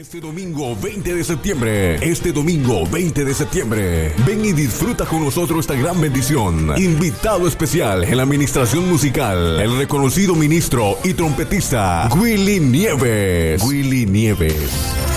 Este domingo 20 de septiembre, ven y disfruta con nosotros esta gran bendición. Invitado especial en la administración musical, el reconocido ministro y trompetista Willy Nieves.